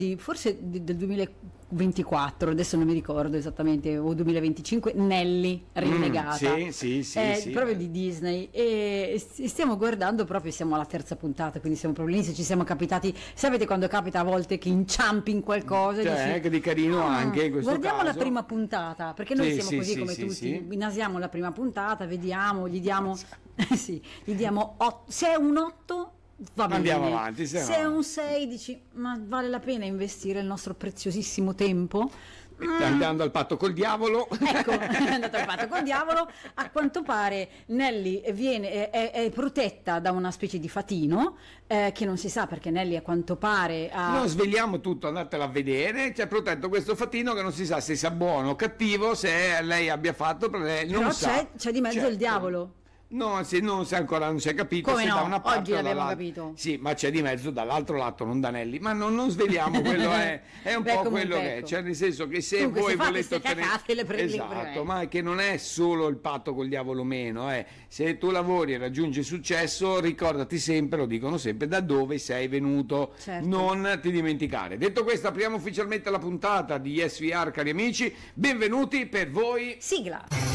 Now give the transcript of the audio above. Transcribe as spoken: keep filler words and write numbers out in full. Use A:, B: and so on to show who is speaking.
A: forse del duemilaventiquattro, adesso non mi ricordo esattamente, o duemilaventicinque, Nelly rinnegata,
B: mm, sì, sì, sì,
A: eh,
B: sì.
A: proprio di Disney, e stiamo guardando proprio, siamo alla terza puntata, quindi siamo proprio lì, se ci siamo capitati, sapete quando capita a volte che inciampi in qualcosa,
B: cioè,
A: dici,
B: che di carino
A: ah,
B: anche in questo
A: guardiamo
B: caso.
A: la prima puntata, perché noi
B: sì,
A: siamo
B: sì,
A: così
B: sì,
A: come
B: sì,
A: tutti,
B: sì.
A: nasiamo la prima puntata, vediamo, gli diamo sì, gli diamo otto, se è un otto va bene,
B: andiamo avanti, se,
A: se
B: no.
A: è un sei dici ma vale la pena investire il nostro preziosissimo tempo?
B: Sta andando al patto col diavolo.
A: Ecco, è andato al patto col diavolo. A quanto pare Nelly viene, è, è protetta da una specie di fatino, eh, che non si sa perché Nelly a quanto pare ha...
B: Non sveliamo tutto, andatela a vedere. C'è protetto questo fatino che non si sa se sia buono o cattivo, se lei abbia fatto, non
A: Però
B: sa.
A: c'è, c'è di mezzo
B: Certo.
A: il diavolo.
B: No, se non si ancora non si è capito.
A: Come
B: se
A: no?
B: da una parte
A: Oggi
B: o
A: l'abbiamo
B: dall'altra.
A: capito.
B: Sì, ma c'è di mezzo dall'altro lato, non Danelli. Ma non, non sveliamo, quello è, è un
A: Beh,
B: po'
A: comunque,
B: quello che è.
A: ecco.
B: Cioè, nel senso che se
A: Comunque,
B: voi
A: se fate
B: volete
A: ste
B: ottenere.
A: cacate, le pre- le
B: Esatto,
A: pre-
B: ma che non è solo il patto col diavolo meno, eh. Se tu lavori e raggiungi successo, ricordati sempre, lo dicono sempre, da dove sei venuto.
A: Certo.
B: Non ti dimenticare. Detto questo, apriamo ufficialmente la puntata di Yes We Are, cari amici. Benvenuti per voi.
A: Sigla.